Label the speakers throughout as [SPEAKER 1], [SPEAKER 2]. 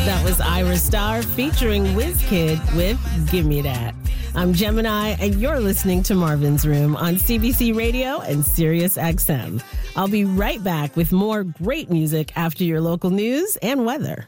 [SPEAKER 1] That was Ira Star featuring WizKid with Gimme That. I'm Gemini, and you're listening to Marvin's Room on CBC Radio and Sirius XM. I'll be right back with more great music after your local news and weather.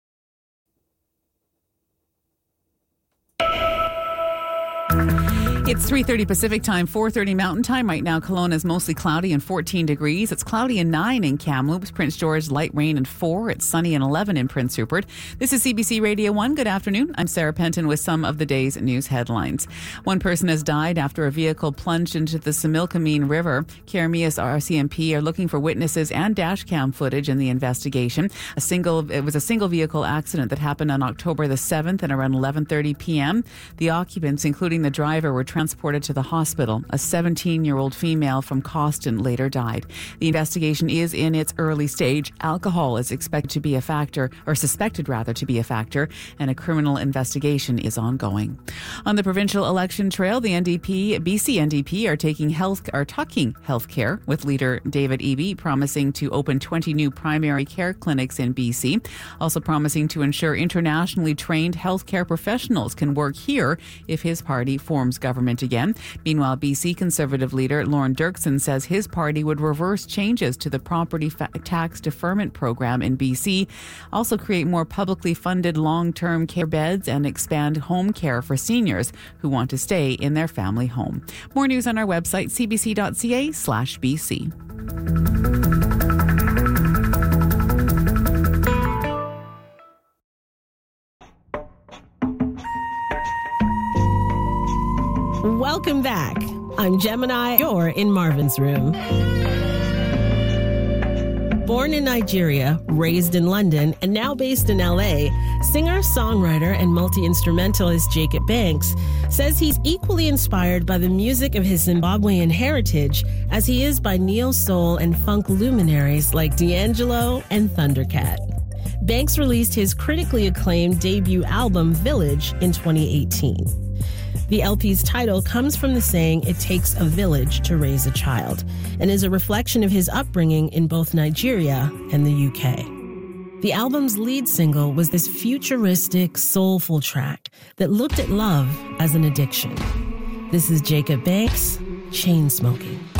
[SPEAKER 2] It's 3:30 Pacific time, 4:30 Mountain time. Right now, Kelowna is mostly cloudy and 14 degrees. It's cloudy and 9 in Kamloops, Prince George, light rain and 4. It's sunny and 11 in Prince Rupert. This is CBC Radio 1. Good afternoon. I'm Sarah Penton with some of the day's news headlines. One person has died after a vehicle plunged into the Similkameen River. Keremeos RCMP are looking for witnesses and dash cam footage in the investigation. It was a single vehicle accident that happened on October the 7th and around 11:30 p.m. The occupants, including the driver, were transported to the hospital. A 17-year-old female from Coston later died. The investigation is in its early stage. Alcohol is expected to be a factor, or suspected rather to be a factor, and a criminal investigation is ongoing. On the provincial election trail, the BC NDP are talking healthcare with leader David Eby, promising to open 20 new primary care clinics in BC, also promising to ensure internationally trained healthcare professionals can work here if his party forms government again. Meanwhile, BC Conservative leader Lorne Dirksen says his party would reverse changes to the property tax deferment program in BC, also create more publicly funded long-term care beds and expand home care for seniors who want to stay in their family home. More news on our website, cbc.ca/BC.
[SPEAKER 1] Welcome back. I'm Gemini. You're in Marvin's Room. Born in Nigeria, raised in London, and now based in LA, singer, songwriter, and multi-instrumentalist Jacob Banks says he's equally inspired by the music of his Zimbabwean heritage as he is by neo-soul and funk luminaries like D'Angelo and Thundercat. Banks released his critically acclaimed debut album, Village, in 2018. The LP's title comes from the saying, "It takes a village to raise a child," and is a reflection of his upbringing in both Nigeria and the UK. The album's lead single was this futuristic, soulful track that looked at love as an addiction. This is Jacob Banks, Chain Smoking.